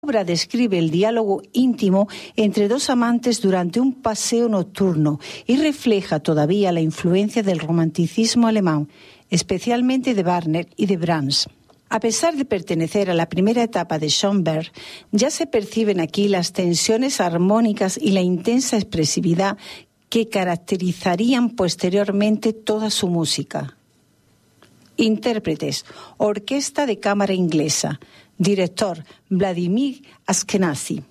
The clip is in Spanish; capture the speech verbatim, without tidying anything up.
La obra describe el diálogo íntimo entre dos amantes durante un paseo nocturno y refleja todavía la influencia del romanticismo alemán, especialmente de Wagner y de Brahms. A pesar de pertenecer a la primera etapa de Schoenberg, ya se perciben aquí las tensiones armónicas y la intensa expresividad que caracterizarían posteriormente toda su música. Intérpretes: Orquesta de Cámara Inglesa. Director: Vladimir Ashkenazy.